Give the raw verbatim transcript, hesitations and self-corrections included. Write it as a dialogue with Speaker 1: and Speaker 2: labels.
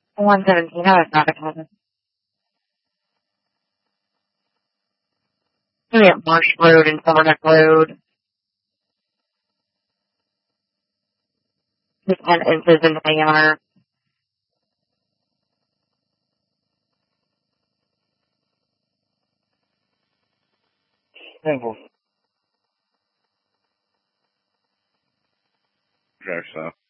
Speaker 1: one seventeen, I was not a cousin. Give me a Marsh Road and Summer Neck Road. Just ten inches in the diameter.
Speaker 2: Thankful. Okay, so.